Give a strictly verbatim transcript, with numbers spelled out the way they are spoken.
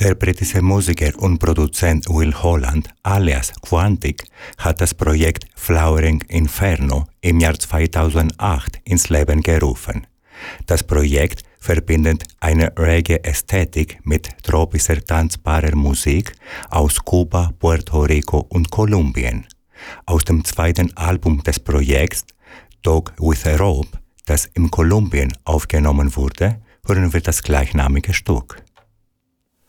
Der britische Musiker und Produzent Will Holland, alias Quantic, hat das Projekt Flowering Inferno im Jahr zweitausendacht ins Leben gerufen. Das Projekt verbindet eine Reggae-Ästhetik mit tropischer tanzbarer Musik aus Kuba, Puerto Rico und Kolumbien. Aus dem zweiten Album des Projekts, Dog with a Rope, das in Kolumbien aufgenommen wurde, hören wir das gleichnamige Stück.